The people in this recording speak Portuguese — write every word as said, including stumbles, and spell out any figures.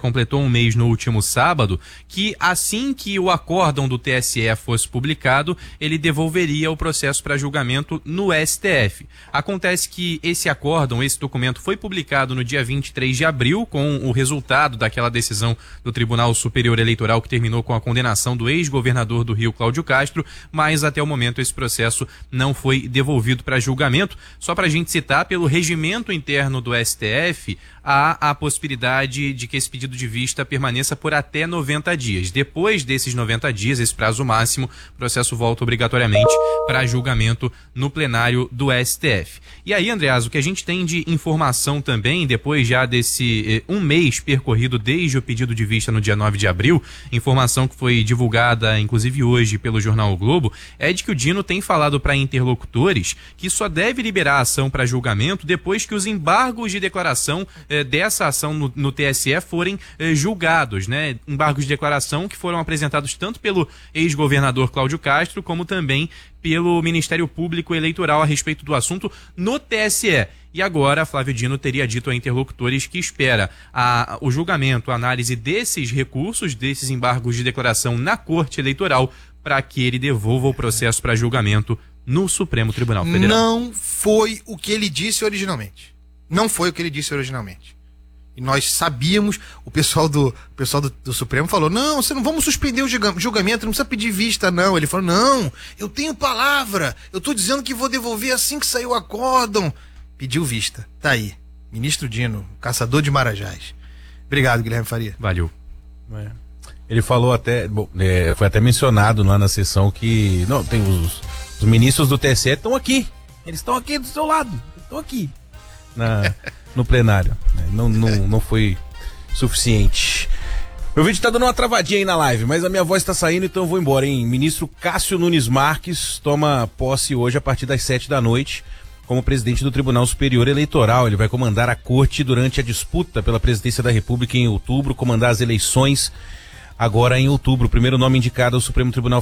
completou um mês no último sábado, que assim que o acórdão do T S E fosse publicado, ele devolveria o processo para julgamento no S T F. Acontece que esse acórdão, esse documento foi publicado no dia vinte e três de abril, com o resultado daquela decisão do Tribunal Superior Eleitoral que terminou com a condenação do ex-governador do Rio, Cláudio Castro, mas até o momento esse processo não foi devolvido para julgamento. Só para a gente citar, pelo regimento interno do S T F, há a possibilidade de que esse pedido de vista permaneça por até noventa dias. Depois desses noventa dias, esse prazo máximo, o processo volta obrigatoriamente para julgamento no plenário do S T F. E aí, Andreas, o que a gente tem de informação também, depois já desse eh, um mês percorrido desde o pedido de vista no dia nove de abril, informação que foi divulgada inclusive hoje pelo jornal O Globo, é de que o Dino tem falado para interlocutores que só deve liberar a ação para julgamento depois que os embargos de declaração eh, dessa ação no, no T S E forem eh, julgados, né? Embargos de declaração que foram apresentados tanto pelo ex-governador Cláudio Castro como também pelo Ministério Público Eleitoral a respeito do assunto no T S E. E agora, Flávio Dino teria dito a interlocutores que espera a, o julgamento, a análise desses recursos, desses embargos de declaração na Corte Eleitoral, para que ele devolva o processo para julgamento no Supremo Tribunal Federal. Não foi o que ele disse originalmente. Não foi o que ele disse originalmente. E nós sabíamos, o pessoal do, o pessoal do, do Supremo falou, não, você não vamos suspender o julgamento, não precisa pedir vista, não. Ele falou, não, eu tenho palavra, eu estou dizendo que vou devolver assim que sair o acórdão. Pediu vista, tá aí. Ministro Dino, caçador de marajás. Obrigado, Guilherme Faria. Valeu. É. Ele falou até, bom, é, foi até mencionado lá na sessão que, não, tem os, os ministros do T S E estão aqui, eles estão aqui do seu lado, estão aqui. Na, no plenário. Não, não, não foi suficiente. Meu vídeo tá dando uma travadinha aí na live, mas a minha voz tá saindo, então eu vou embora, hein? Ministro Cássio Nunes Marques toma posse hoje a partir das sete da noite como presidente do Tribunal Superior Eleitoral. Ele vai comandar a corte durante a disputa pela presidência da República em outubro, comandar as eleições agora em outubro. O primeiro nome indicado ao Supremo Tribunal